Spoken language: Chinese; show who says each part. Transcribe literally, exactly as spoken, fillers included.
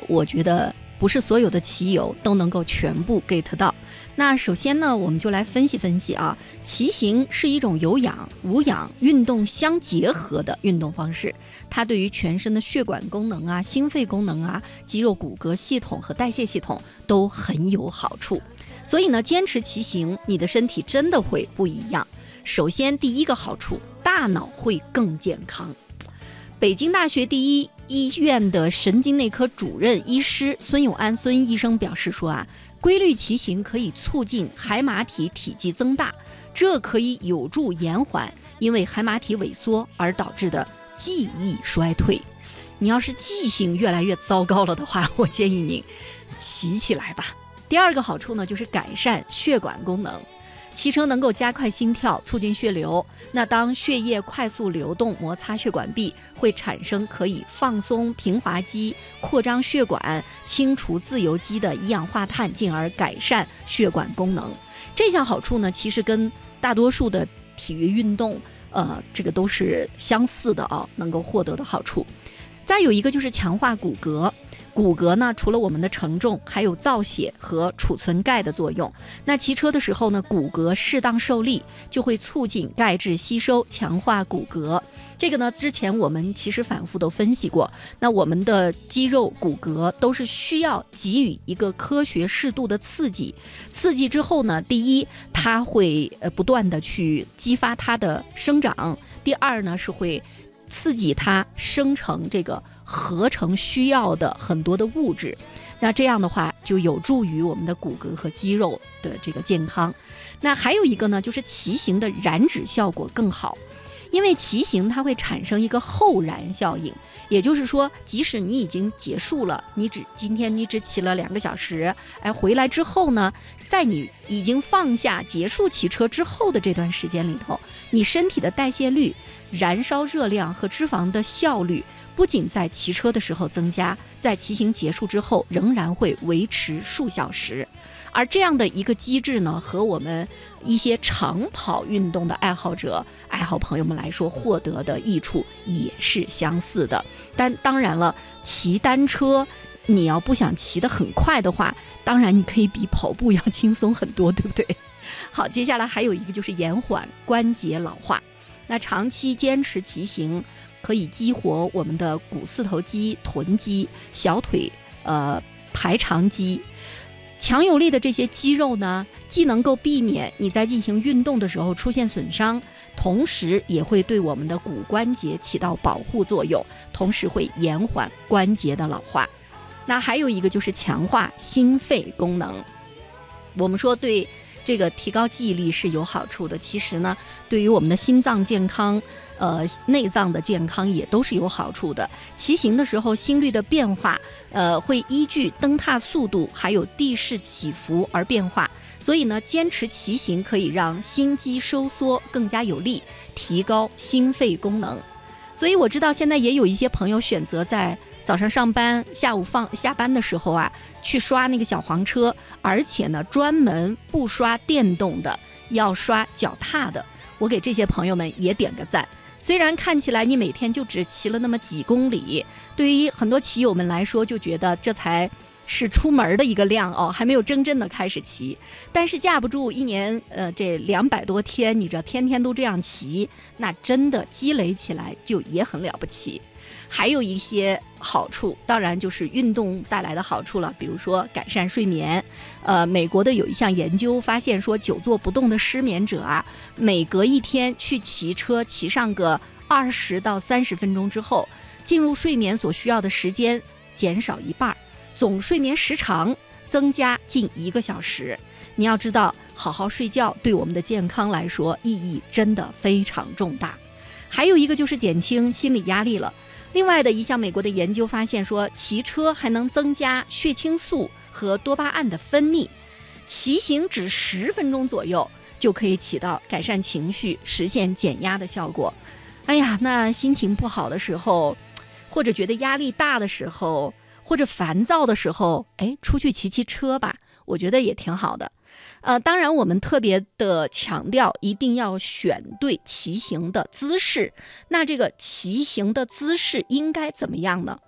Speaker 1: 我觉得不是所有的骑友都能够全部 get 到。那首先呢，我们就来分析分析啊，骑行是一种有氧无氧运动相结合的运动方式，它对于全身的血管功能啊、心肺功能啊、肌肉骨骼系统和代谢系统都很有好处。所以呢，坚持骑行，你的身体真的会不一样。首先第一个好处，大脑会更健康。北京大学第一医院的神经内科主任医师孙永安孙医生表示说啊，规律骑行可以促进海马体体积增大，这可以有助延缓因为海马体萎缩而导致的记忆衰退。你要是记性越来越糟糕了的话，我建议您骑起来吧。第二个好处呢，就是改善血管功能。骑车能够加快心跳，促进血流。那当血液快速流动，摩擦血管壁，会产生可以放松平滑肌、扩张血管、清除自由基的一氧化碳，进而改善血管功能。这项好处呢，其实跟大多数的体育运动，呃，这个都是相似的啊，能够获得的好处。再有一个就是强化骨骼。骨骼呢，除了我们的承重，还有造血和储存钙的作用。那骑车的时候呢，骨骼适当受力，就会促进钙质吸收，强化骨骼。这个呢，之前我们其实反复都分析过。那我们的肌肉骨骼都是需要给予一个科学适度的刺激，刺激之后呢，第一，它会呃不断的去激发它的生长；第二呢，是会刺激它生成这个合成需要的很多的物质，那这样的话就有助于我们的骨骼和肌肉的这个健康。那还有一个呢，就是骑行的燃脂效果更好，因为骑行它会产生一个后燃效应，也就是说，即使你已经结束了，你只今天你只骑了两个小时，哎，回来之后呢，在你已经放下结束骑车之后的这段时间里头，你身体的代谢率、燃烧热量和脂肪的效率，不仅在骑车的时候增加，在骑行结束之后仍然会维持数小时。而这样的一个机制呢，和我们一些长跑运动的爱好者、爱好朋友们来说，获得的益处也是相似的。但当然了，骑单车你要不想骑得很快的话，当然你可以比跑步要轻松很多，对不对？好，接下来还有一个就是延缓关节老化。那长期坚持骑行，可以激活我们的股四头肌、臀肌、小腿、呃排肠肌。强有力的这些肌肉呢，既能够避免你在进行运动的时候出现损伤，同时也会对我们的骨关节起到保护作用，同时会延缓关节的老化。那还有一个就是强化心肺功能。我们说对这个提高记忆力是有好处的，其实呢，对于我们的心脏健康、呃内脏的健康也都是有好处的。骑行的时候，心率的变化，呃，会依据蹬踏速度还有地势起伏而变化。所以呢，坚持骑行可以让心肌收缩更加有力，提高心肺功能。所以我知道现在也有一些朋友选择在早上上班、下午放下班的时候啊，去刷那个小黄车，而且呢，专门不刷电动的，要刷脚踏的。我给这些朋友们也点个赞。虽然看起来你每天就只骑了那么几公里，对于很多骑友们来说，就觉得这才是出门的一个量哦，还没有真正的开始骑。但是架不住一年呃这两百多天，你这天天都这样骑，那真的积累起来就也很了不起。还有一些好处，当然就是运动带来的好处了，比如说改善睡眠。呃，美国的有一项研究发现说，久坐不动的失眠者啊，每隔一天去骑车骑上个二十到三十分钟之后，进入睡眠所需要的时间减少一半，总睡眠时长增加近一个小时。你要知道，好好睡觉对我们的健康来说意义真的非常重大。还有一个就是减轻心理压力了。另外的一项美国的研究发现说，骑车还能增加血清素和多巴胺的分泌，骑行只十分钟左右就可以起到改善情绪、实现减压的效果。哎呀，那心情不好的时候，或者觉得压力大的时候，或者烦躁的时候，哎，出去骑骑车吧，我觉得也挺好的。呃，当然我们特别的强调一定要选对骑行的姿势。那这个骑行的姿势应该怎么样呢？